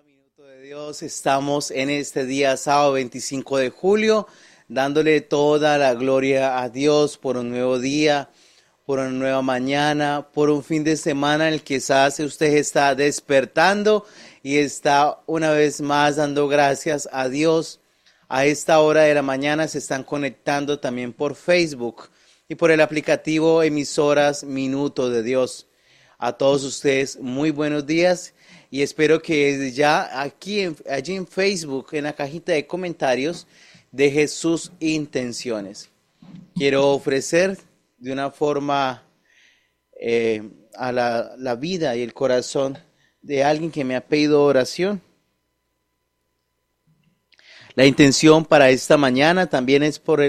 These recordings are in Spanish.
Minuto de Dios, estamos en este día sábado 25 de julio, dándole toda la gloria a Dios por un nuevo día, por una nueva mañana, por un fin de semana en el que quizás usted está despertando y está una vez más dando gracias a Dios. A esta hora de la mañana se están conectando también por Facebook y por el aplicativo Emisoras Minuto de Dios. A todos ustedes, muy buenos días y espero que desde ya allí en Facebook, en la cajita de comentarios, deje sus intenciones. Quiero ofrecer de una forma a la vida y el corazón de alguien que me ha pedido oración. La intención para esta mañana también es por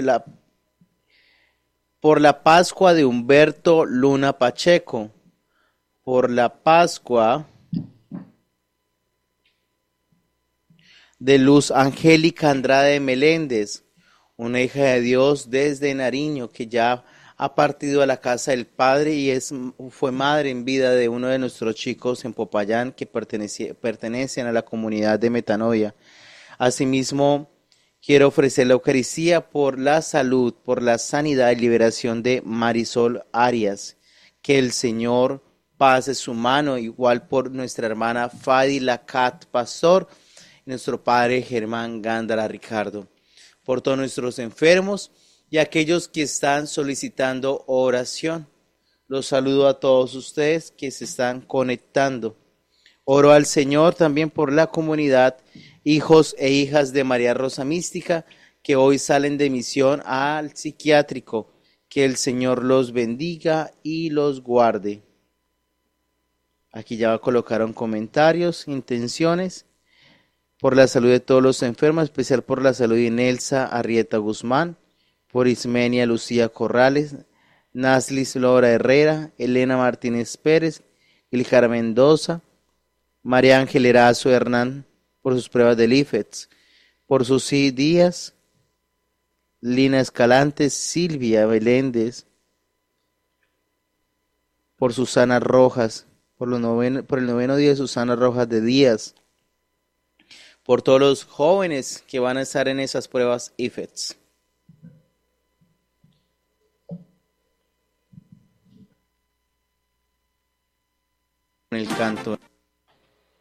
la Pascua de Humberto Luna Pacheco, por la Pascua de Luz Angélica Andrade Meléndez, una hija de Dios desde Nariño que ya ha partido a la casa del Padre y fue madre en vida de uno de nuestros chicos en Popayán que pertenecen a la comunidad de Metanoia. Asimismo, quiero ofrecer la Eucaristía por la salud, por la sanidad y liberación de Marisol Arias. Que el Señor pase su mano, igual por nuestra hermana Fadila Cat Pastor, y nuestro padre Germán Gándara Ricardo, por todos nuestros enfermos y aquellos que están solicitando oración. Los saludo a todos ustedes que se están conectando. Oro al Señor también por la comunidad, hijos e hijas de María Rosa Mística, que hoy salen de misión al psiquiátrico. Que el Señor los bendiga y los guarde. Aquí ya colocaron comentarios, intenciones. Por la salud de todos los enfermos, especial por la salud de Nelsa Arrieta Guzmán, por Ismenia Lucía Corrales, Naslis Laura Herrera, Elena Martínez Pérez, Ilijara Mendoza, María Ángel Erazo Hernán, por sus pruebas del IFETS, por Susi Díaz, Lina Escalante, Silvia Beléndez, por Susana Rojas, por el noveno día de Susana Rojas de Díaz, por todos los jóvenes que van a estar en esas pruebas IFETS. El canto.